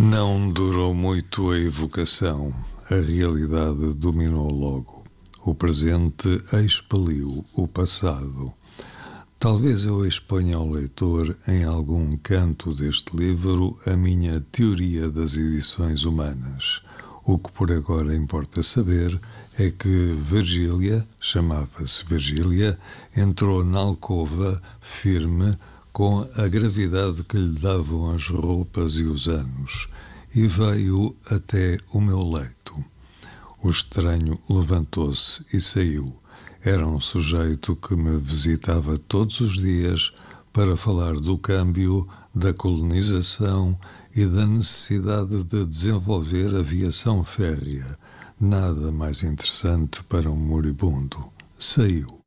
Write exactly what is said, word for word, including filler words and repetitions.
Não durou muito a evocação, a realidade dominou logo. O presente expeliu o passado. Talvez eu exponha ao leitor, em algum canto deste livro, a minha teoria das edições humanas. O que por agora importa saber é que Virgília, chamava-se Virgília, entrou na alcova firme com a gravidade que lhe davam as roupas e os anos, e veio até o meu leito. O estranho levantou-se e saiu. Era um sujeito que me visitava todos os dias para falar do câmbio, da colonização e da necessidade de desenvolver aviação férrea. Nada mais interessante para um moribundo. Saiu.